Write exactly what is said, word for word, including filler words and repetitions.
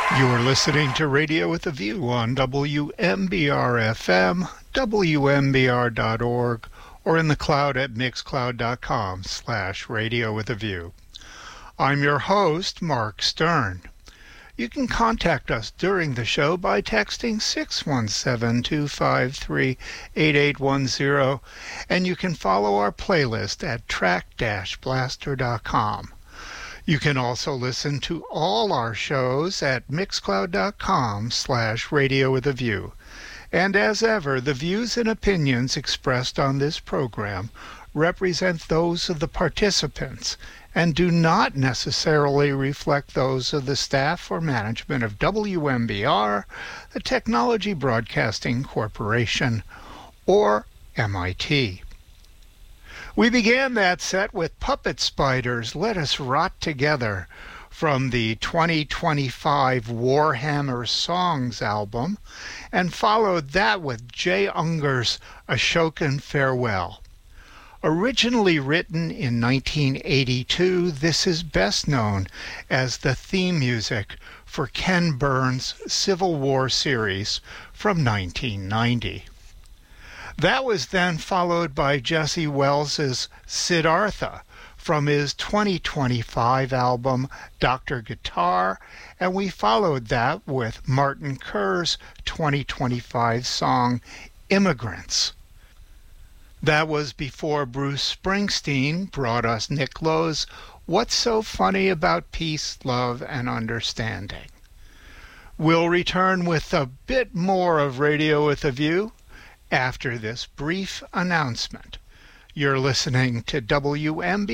You're listening to Radio with a View on W M B R F M, W M B R dot org, or in the cloud at mixcloud dot com slash radio with a view. I'm your host, Mark Stern. You can contact us during the show by texting six one seven, two five three, eight eight one zero, and you can follow our playlist at track dash blaster dot com. You can also listen to all our shows at mixcloud dot com slash radio with a view. And as ever, the views and opinions expressed on this program represent those of the participants and do not necessarily reflect those of the staff or management of W M B R, the Technology Broadcasting Corporation, or M I T. We began that set with Puppet Spiders' Let Us Rot Together from the twenty twenty-five Warhammer Songs album, and followed that with Jay Unger's Ashokan Farewell. Originally written in nineteen eighty-two, this is best known as the theme music for Ken Burns' Civil War series from nineteen ninety. That was then followed by Jesse Wells's Siddhartha from his twenty twenty-five album Doctor Guitar, and we followed that with Martin Kerr's twenty twenty-five song Immigrants. That was before Bruce Springsteen brought us Nick Lowe's What's So Funny About Peace, Love, and Understanding. We'll return with a bit more of Radio with a View after this brief announcement. You're listening to W M B